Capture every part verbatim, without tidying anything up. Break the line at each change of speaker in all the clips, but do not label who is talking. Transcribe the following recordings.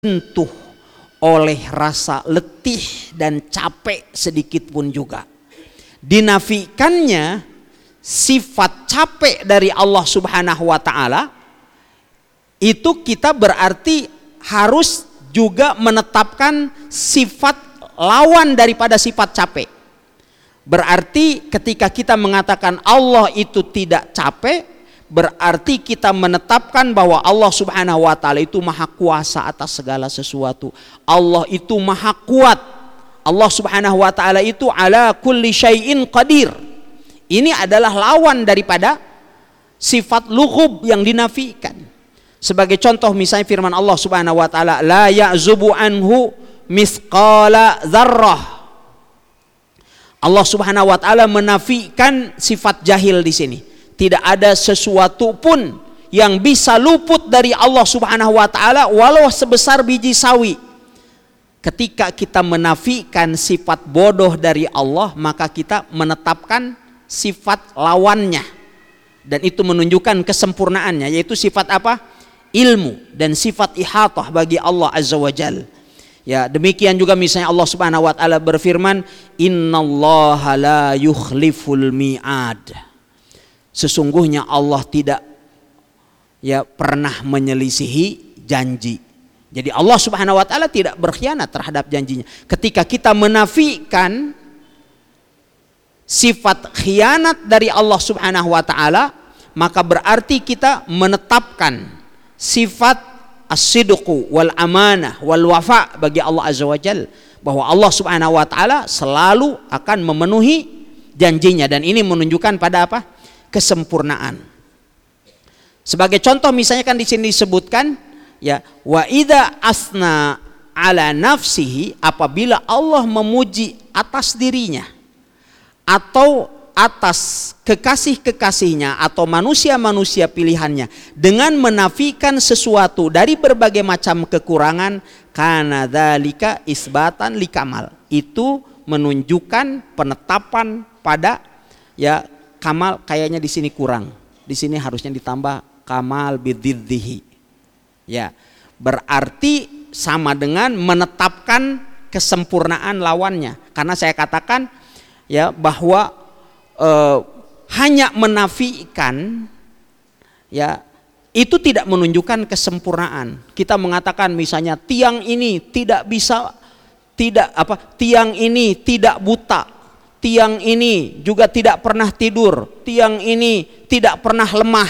sentuh oleh rasa letih dan capek sedikit pun juga. Dinafikannya sifat capek dari Allah Subhanahu wa ta'ala, itu kita berarti harus juga menetapkan sifat lawan daripada sifat capek. Berarti ketika kita mengatakan Allah itu tidak capek, berarti kita menetapkan bahwa Allah Subhanahu wa ta'ala itu maha kuasa atas segala sesuatu. Allah itu maha kuat. Allah Subhanahu wa ta'ala itu ala kulli syai'in qadir. Ini adalah lawan daripada sifat lughub yang dinafikan. Sebagai contoh misalnya firman Allah Subhanahu wa ta'ala, la ya'zubu anhu mithqala dzarrah. Allah Subhanahu wa ta'ala menafikan sifat jahil di sini. Tidak ada sesuatu pun yang bisa luput dari Allah Subhanahu wa ta'ala walau sebesar biji sawi. Ketika kita menafikan sifat bodoh dari Allah, maka kita menetapkan sifat lawannya. Dan itu menunjukkan kesempurnaannya, yaitu sifat apa? Ilmu dan sifat ihatah bagi Allah Azza wa Jal. Ya, demikian juga misalnya Allah Subhanahu wa ta'ala berfirman, innallaha la yukhliful mi'ad. Sesungguhnya Allah tidak ya pernah menyelisihi janji. Jadi Allah Subhanahu wa ta'ala tidak berkhianat terhadap janjinya. Ketika kita menafikan sifat khianat dari Allah Subhanahu wa ta'ala, maka berarti kita menetapkan sifat as-sidqu wal amanah wal wafa bagi Allah Azza wa Jalla, bahwa Allah Subhanahu wa ta'ala selalu akan memenuhi janjinya, dan ini menunjukkan pada apa? Kesempurnaan. Sebagai contoh misalnya kan di sini disebutkan ya, wa idza asna ala nafsihi, apabila Allah memuji atas dirinya atau atas kekasih-kekasihnya atau manusia-manusia pilihannya dengan menafikan sesuatu dari berbagai macam kekurangan, kana dzalika isbatan likamal. Itu menunjukkan penetapan pada ya kamal, kayaknya di sini kurang. Di sini harusnya ditambah kamal bidziddihi. Ya, berarti sama dengan menetapkan kesempurnaan lawannya. Karena saya katakan ya bahwa eh, hanya menafikan ya itu tidak menunjukkan kesempurnaan. Kita mengatakan misalnya tiang ini tidak bisa tidak apa tiang ini tidak buta. Tiang ini juga tidak pernah tidur, tiang ini tidak pernah lemah.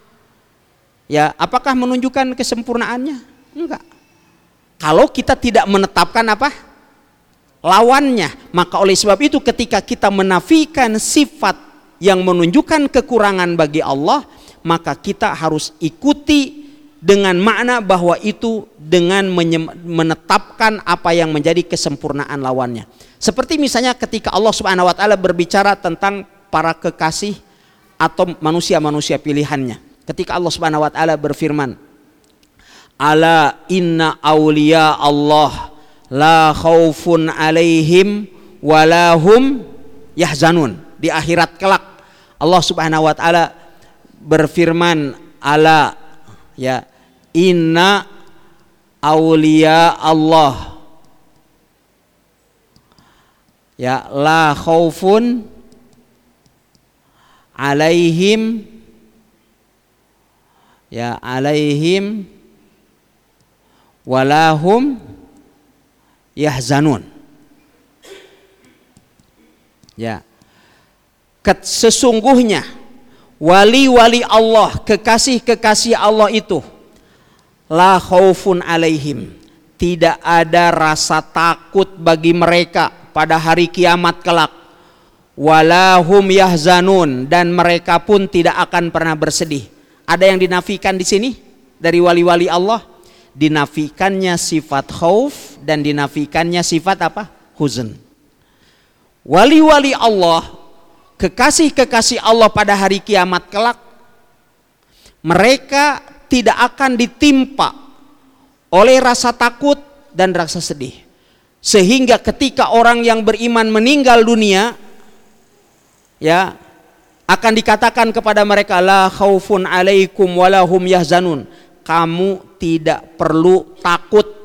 Ya, apakah menunjukkan kesempurnaannya? Enggak. Kalau kita tidak menetapkan apa? Lawannya, maka oleh sebab itu ketika kita menafikan sifat yang menunjukkan kekurangan bagi Allah, maka kita harus ikuti dengan makna bahwa itu dengan menetapkan apa yang menjadi kesempurnaan lawannya. Seperti misalnya ketika Allah Subhanahu wa ta'ala berbicara tentang para kekasih atau manusia-manusia pilihannya. Ketika Allah Subhanahu wa ta'ala berfirman, ala inna awliya Allah la khaufun alaihim walahum yahzanun. Di akhirat kelak Allah Subhanahu wa ta'ala berfirman, ala ya inna awliya Allah ya la khaufun alaihim ya alaihim walahum yahzanun. Ya, sesungguhnya wali-wali Allah, kekasih-kekasih Allah itu la khaufun alaihim, tidak ada rasa takut bagi mereka pada hari kiamat kelak, walahum yahzanun, dan mereka pun tidak akan pernah bersedih. Ada yang dinafikan di sini dari wali-wali Allah? Dinafikannya sifat khauf dan dinafikannya sifat apa? Huzn. Wali-wali Allah, kekasih-kekasih Allah pada hari kiamat kelak, mereka tidak akan ditimpa oleh rasa takut dan rasa sedih. Sehingga ketika orang yang beriman meninggal dunia, ya, akan dikatakan kepada mereka, la khaufun alaikum walahum yahzanun, kamu tidak perlu takut